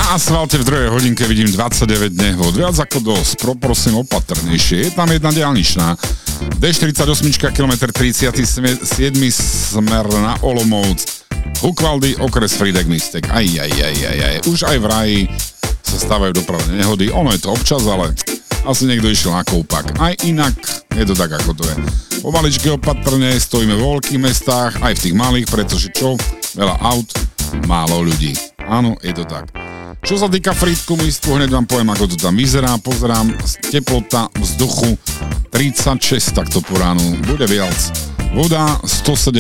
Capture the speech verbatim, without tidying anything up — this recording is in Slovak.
Na asfalte v druhej hodinke vidím dvadsaťdeväť nehôd. Viac ako dosť. Poprosím opatrnejšie. Je tam jedna diaľničná. dé štyridsaťosem, kilometr tridsaťsedem smer na Olomouc. Hukvaldy, okres Frýdek Místek. Aj, aj, aj, aj, aj. Už aj v ráji sa stávajú dopravné nehody. Ono je to občas, ale asi niekto išiel na koupak. Aj inak je to tak, ako to je. Pomaličky opatrne, stojíme vo veľkých mestách, aj v tých malých, pretože čo? Veľa aut, málo ľudí. Áno, je to tak. Čo sa týka Frýdku Místku, hneď vám poviem, ako to tam vyzerá. Pozerám, teplota vzduchu tridsaťšesť takto po ránu. Bude viac. Voda sto sedem